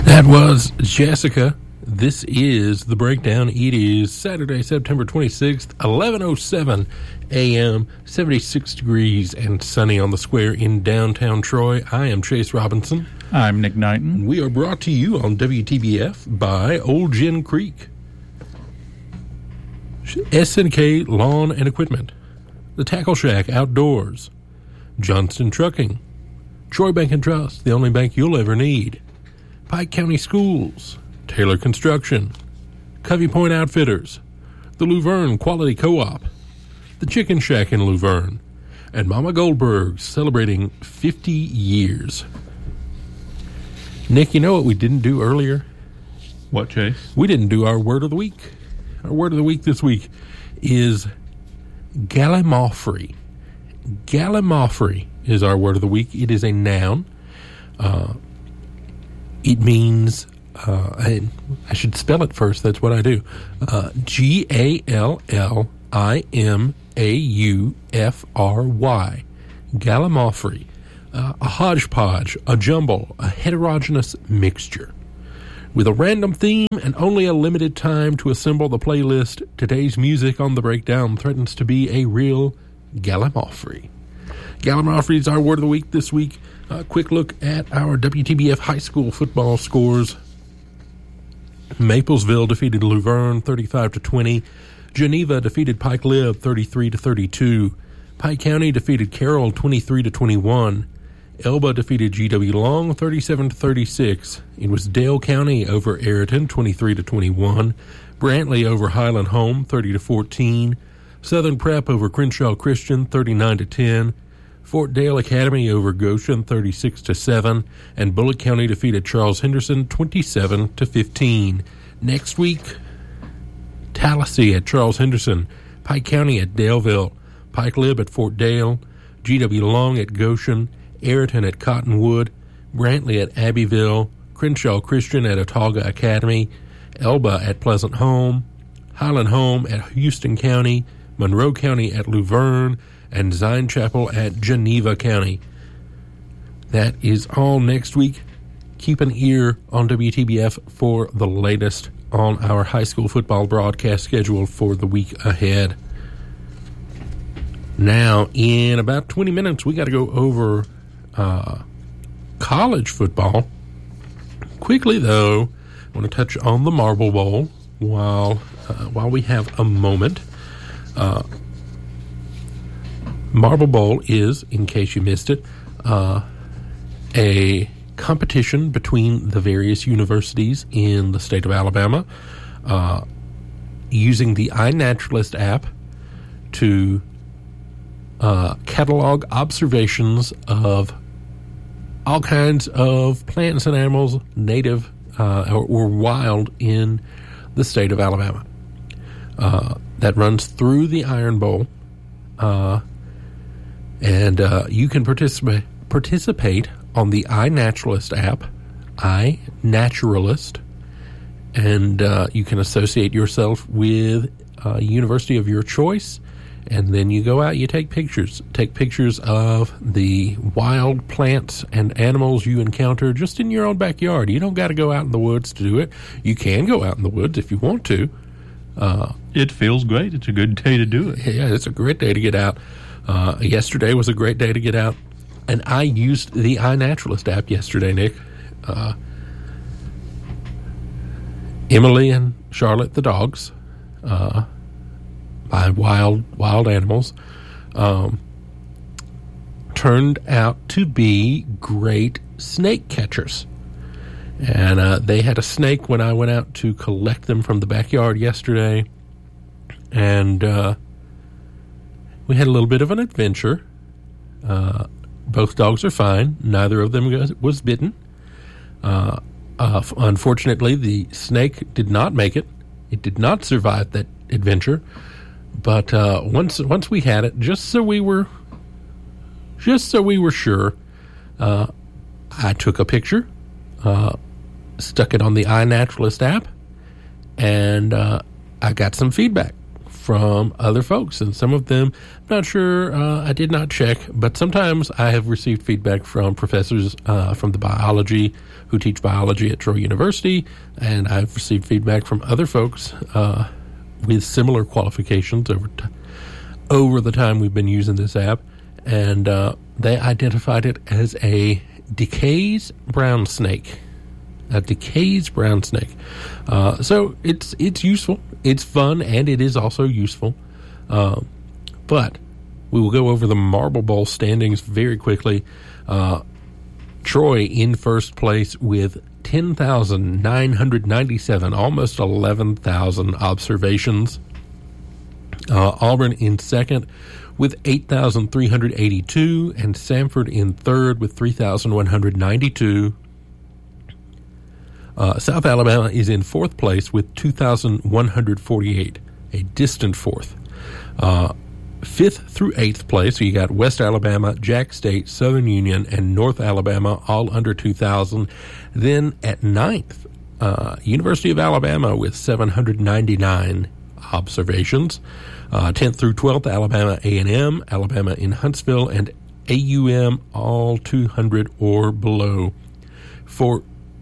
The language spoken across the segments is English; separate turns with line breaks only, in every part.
That was Jessica. This is The Breakdown. It is Saturday, September 26th, 11:07 a.m., 76 degrees and sunny on the square in downtown Troy. I am Chase Robinson.
I'm Nick Knighton.
We are brought to you on WTBF by Old Gin Creek, SNK Lawn and Equipment, The Tackle Shack Outdoors, Johnston Trucking, Troy Bank and Trust, the only bank you'll ever need, Pike County Schools, Taylor Construction, Covey Point Outfitters, the Luverne Quality Co-op, the Chicken Shack in Luverne, and Mama Goldberg's celebrating 50 years. Nick, you know what we didn't do earlier?
What, Chase?
We didn't do our word of the week. Our word of the week this week is gallimaufry. Gallimaufry is our word of the week. It is a noun. It means, I should spell it first. That's what I do. Gallimaufry. Gallimaufry. A hodgepodge, a jumble, a heterogeneous mixture. With a random theme and only a limited time to assemble the playlist, today's music on The Breakdown threatens to be a real gallimaufry. Gallimaufry is our word of the week this week. A quick look at our WTBF high school football scores. Maplesville defeated Luverne 35-20. Geneva defeated Pike Lib 33-32. Pike County defeated Carroll 23-21. Elba defeated GW Long 37-36. It was Dale County over Ayrton 23-21. Brantley over Highland Home 30-14. Southern Prep over Crenshaw Christian 39-10. Fort Dale Academy over Goshen 36-7, and Bullitt County defeated Charles Henderson 27-15. Next week, Tallahassee at Charles Henderson, Pike County at Daleville, Pike Lib at Fort Dale, GW Long at Goshen, Ayrton at Cottonwood, Brantley at Abbeville, Crenshaw Christian at Autauga Academy, Elba at Pleasant Home, Highland Home at Houston County, Monroe County at Luverne, and Zion Chapel at Geneva County. That is all next week. Keep an ear on WTBF for the latest on our high school football broadcast schedule for the week ahead. Now, in about 20 minutes, we got to go over college football. Quickly, though, I want to touch on the Marble Bowl while we have a moment. Marble Bowl is, in case you missed it, a competition between the various universities in the state of Alabama using the iNaturalist app to catalog observations of all kinds of plants and animals, native or wild, in the state of Alabama. That runs through the Iron Bowl. And you can participate on the iNaturalist app, iNaturalist, and you can associate yourself with a university of your choice, and then you go out, you take pictures of the wild plants and animals you encounter just in your own backyard. You don't got to go out in the woods to do it. You can go out in the woods if you want to.
It feels great. It's a good day to do it.
Yeah, it's a great day to get out. Yesterday was a great day to get out, and I used the iNaturalist app yesterday, Nick. Emily and Charlotte, the dogs, my wild animals, turned out to be great snake catchers. And they had a snake when I went out to collect them from the backyard yesterday, and we had a little bit of an adventure. Both dogs are fine. Neither of them was bitten. Unfortunately, the snake did not make it. It did not survive that adventure. But once we had it, just so we were sure, I took a picture, stuck it on the iNaturalist app, and I got some feedback from other folks, and some of them, I'm not sure, I did not check, but sometimes I have received feedback from professors from the biology who teach biology at Troy University, and I've received feedback from other folks with similar qualifications over the time we've been using this app, and they identified it as a Decay's brown snake. A Decay's brown snake. So it's useful, it's fun, and it is also useful. But we will go over the Marble Bowl standings very quickly. Troy in first place with 10,997, almost 11,000 observations. Auburn in second with 8,382, and Samford in third with 3,192. South Alabama is in fourth place with 2,148, a distant fourth. Fifth through eighth place, so you got West Alabama, Jack State, Southern Union, and North Alabama, all under 2,000. Then at ninth, University of Alabama with 799 observations. 10th through 12th, Alabama A&M, Alabama in Huntsville, and AUM, all 200 or below. For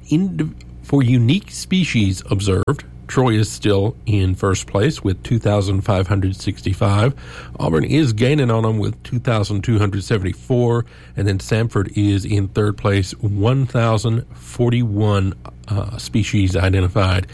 unique species observed, Troy is still in first place with 2,565. Auburn is gaining on them with 2,274. And then Samford is in third place, 1,041 species identified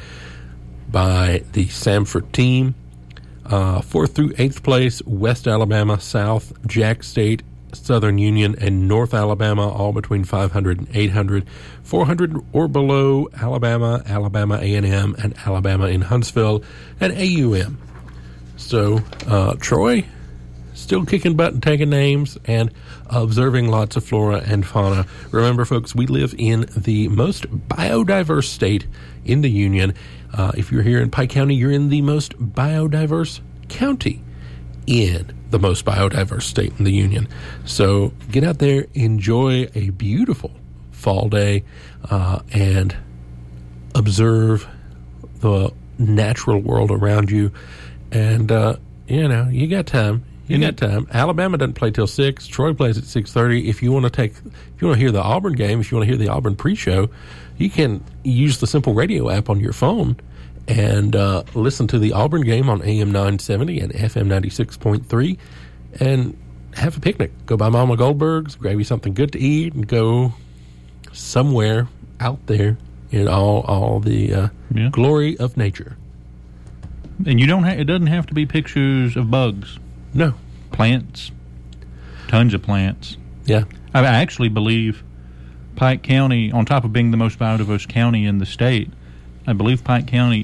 by the Samford team. Fourth through eighth place, West Alabama, South, Jack State, Southern Union, and North Alabama, all between 500 and 800. 400 or below, Alabama, Alabama A&M, and Alabama in Huntsville, and AUM. So Troy, still kicking butt and taking names and observing lots of flora and fauna. Remember, folks, we live in the most biodiverse state in the Union. If you're here in Pike County, you're in the most biodiverse county in the most biodiverse state in the Union. So get out there, enjoy a beautiful fall day, and observe the natural world around you. And, you got time. You got time. Alabama doesn't play till 6. Troy plays at 6:30. If you want to hear the Auburn game, if you want to hear the Auburn pre-show, you can use the Simple Radio app on your phone and listen to the Auburn game on AM 970 and FM 96.3 and have a picnic. Go by Mama Goldberg's, grab you something good to eat, and go somewhere out there in all the glory of nature.
And you don't. It doesn't have to be pictures of bugs.
No,
plants, tons of plants.
Yeah,
I actually believe Pike County, on top of being the most biodiverse county in the state, I believe Pike County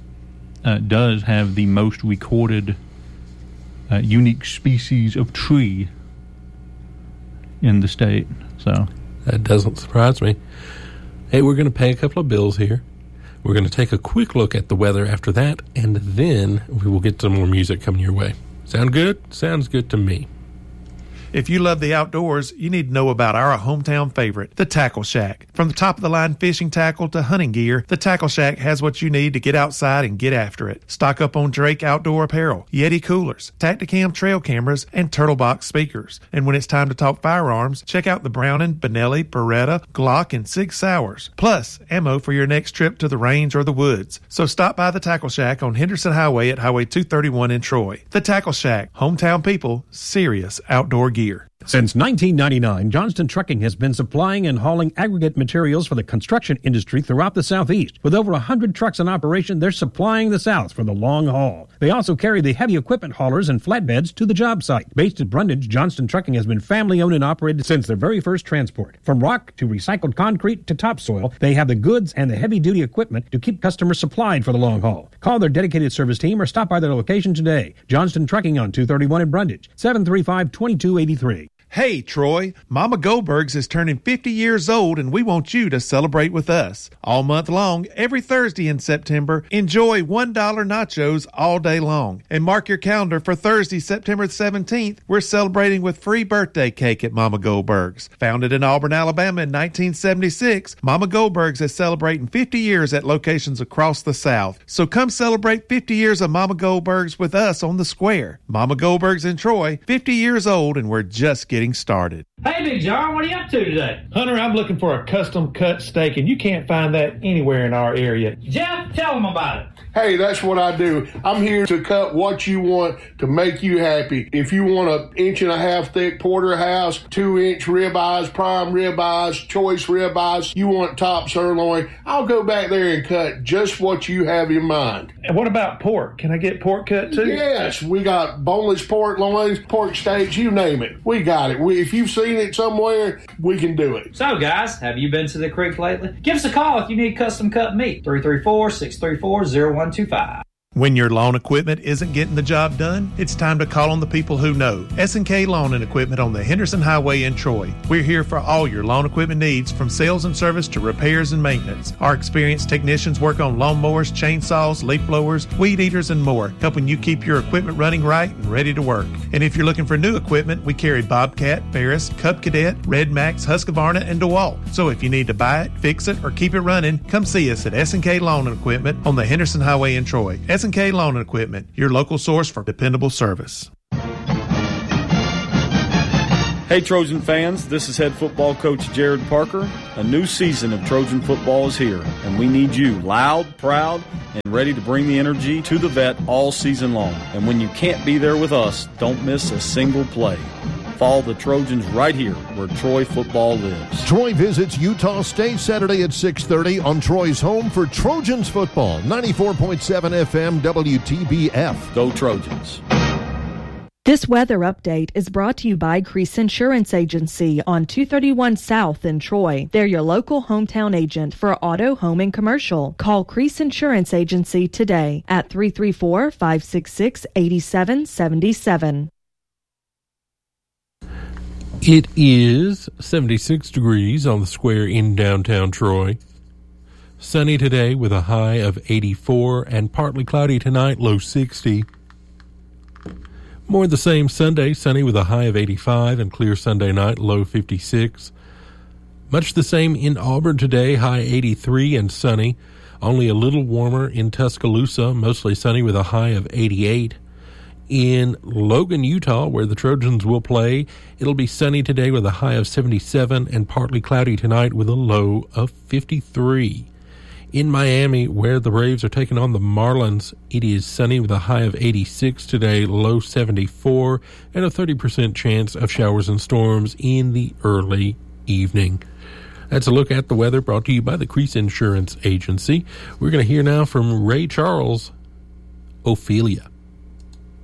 does have the most recorded unique species of tree in the state. So
that doesn't surprise me. Hey, we're going to pay a couple of bills here. We're going to take a quick look at the weather after that, and then we will get some more music coming your way. Sound good? Sounds good to me.
If you love the outdoors, you need to know about our hometown favorite, the Tackle Shack. From the top-of-the-line fishing tackle to hunting gear, the Tackle Shack has what you need to get outside and get after it. Stock up on Drake outdoor apparel, Yeti coolers, Tacticam trail cameras, and Turtle Box speakers. And when it's time to talk firearms, check out the Browning, Benelli, Beretta, Glock, and Sig Sauers. Plus, ammo for your next trip to the range or the woods. So stop by the Tackle Shack on Henderson Highway at Highway 231 in Troy. The Tackle Shack, hometown people, serious outdoor gear.
Since 1999, Johnston Trucking has been supplying and hauling aggregate materials for the construction industry throughout the Southeast. With over 100 trucks in operation, they're supplying the South for the long haul. They also carry the heavy equipment haulers and flatbeds to the job site. Based at Brundage, Johnston Trucking has been family-owned and operated since their very first transport. From rock to recycled concrete to topsoil, they have the goods and the heavy-duty equipment to keep customers supplied for the long haul. Call their dedicated service team or stop by their location today. Johnston Trucking on 231 in Brundage, 735-2283.
Hey, Troy, Mama Goldberg's is turning 50 years old and we want you to celebrate with us. All month long, every Thursday in September, enjoy $1 nachos all day long. And mark your calendar for Thursday, September 17th, we're celebrating with free birthday cake at Mama Goldberg's. Founded in Auburn, Alabama in 1976, Mama Goldberg's is celebrating 50 years at locations across the South. So come celebrate 50 years of Mama Goldberg's with us on the square. Mama Goldberg's in Troy, 50 years old, and we're just getting started.
Hey, Big John, what are you up to today?
Hunter, I'm looking for a custom cut steak, and you can't find that anywhere in our area.
Jeff, tell them about it.
Hey, that's what I do. I'm here to cut what you want to make you happy. If you want an 1.5 inch thick porterhouse, 2-inch ribeyes, prime ribeyes, choice ribeyes, you want top sirloin, I'll go back there and cut just what you have in mind.
And what about pork? Can I get pork cut too?
Yes, we got boneless pork loins, pork steaks, you name it. We got it. If you've seen it somewhere, we can do it.
So, guys, have you been to the creek lately? Give us a call if you need custom cut meat. 334-634-0125.
When your lawn equipment isn't getting the job done, it's time to call on the people who know. S&K Lawn and Equipment on the Henderson Highway in Troy. We're here for all your lawn equipment needs, from sales and service to repairs and maintenance. Our experienced technicians work on lawnmowers, chainsaws, leaf blowers, weed eaters, and more, helping you keep your equipment running right and ready to work. And if you're looking for new equipment, we carry Bobcat, Ferris, Cub Cadet, Red Max, Husqvarna, and DeWalt. So if you need to buy it, fix it, or keep it running, come see us at S&K Lawn and Equipment on the Henderson Highway in Troy. S&K Lawn and Equipment, your local source for dependable service.
Hey Trojan fans, this is head football coach Jared Parker. A new season of Trojan football is here, and we need you loud, proud, and ready to bring the energy to the vet all season long. And when you can't be there with us, don't miss a single play. Follow the Trojans right here where Troy football lives.
Troy visits Utah State Saturday at 6:30 on Troy's home for Trojans football. 94.7 FM WTBF.
Go Trojans.
This weather update is brought to you by Crease Insurance Agency on 231 South in Troy. They're your local hometown agent for auto, home, and commercial. Call Crease Insurance Agency today at 334-566-8777.
It is 76 degrees on the square in downtown Troy. Sunny today with a high of 84 and partly cloudy tonight, low 60. More the same Sunday, sunny with a high of 85 and clear Sunday night, low 56. Much the same in Auburn today, high 83 and sunny. Only a little warmer in Tuscaloosa, mostly sunny with a high of 88. In Logan, Utah, where the Trojans will play, it'll be sunny today with a high of 77 and partly cloudy tonight with a low of 53. In Miami, where the Braves are taking on the Marlins, it is sunny with a high of 86 today, low 74, and a 30% chance of showers and storms in the early evening. That's a look at the weather brought to you by the Crease Insurance Agency. We're going to hear now from Ray Charles, Ophelia.